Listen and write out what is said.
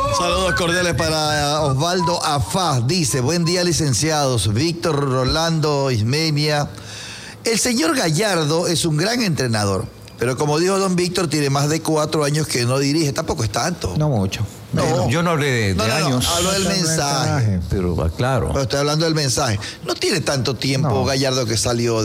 Saludos cordiales para Osvaldo Afá. Dice, buen día, licenciados. Víctor Rolando Ismenia. El señor Gallardo es un gran entrenador, pero como dijo don Víctor, tiene más de 4 años que no dirige. Tampoco es tanto. No mucho. No. Yo no hablé de años. No, hablo del mensaje. Pero claro. Pero estoy hablando del mensaje. No tiene tanto tiempo Gallardo que salió